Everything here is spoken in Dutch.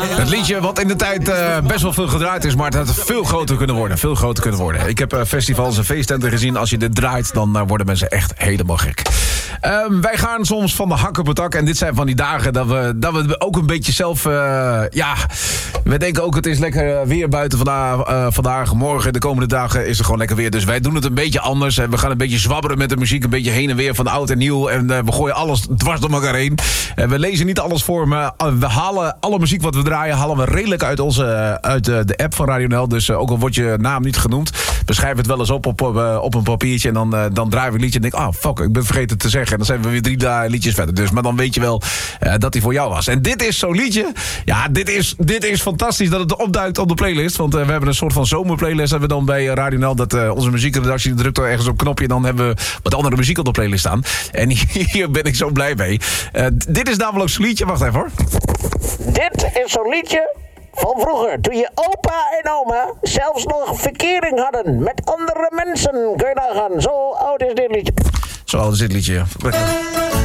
Het liedje wat in de tijd best wel veel gedraaid is, maar het had veel groter kunnen worden. Veel groter kunnen worden. Ik heb festivals en feesttenten gezien. Als je dit draait, dan worden mensen echt helemaal gek. Wij gaan soms van de hak op het dak. En dit zijn van die dagen dat we ook een beetje zelf... we denken ook het is lekker weer buiten vandaag. Morgen, de komende dagen is er gewoon lekker weer. Dus wij doen het een beetje anders. En we gaan een beetje zwabberen met de muziek. Een beetje heen en weer van oud en nieuw. En we gooien alles dwars door elkaar heen. We lezen niet alles voor, maar we halen alle muziek wat we draaien... halen we redelijk uit de app van Radio NL. Dus ook al wordt je naam niet genoemd... beschrijf het wel eens op een papiertje... en dan draaien we een liedje en denk fuck, ik ben vergeten te zeggen. En dan zijn we weer 3 liedjes verder. Dus, maar dan weet je wel dat die voor jou was. En dit is zo'n liedje. Ja, dit is fantastisch dat het opduikt op de playlist. Want we hebben een soort van zomerplaylist hebben we dan bij Radio NL. Dat onze muziekredactie drukt er ergens op een knopje... en dan hebben we wat andere muziek op de playlist staan. En hier ben ik zo blij mee. Dit is namelijk zo'n liedje. Wacht even hoor. Dit is zo'n liedje van vroeger. Toen je opa en oma zelfs nog verkering hadden met andere mensen. Kun je nagaan. Zo oud is dit liedje. Zo oud is dit liedje.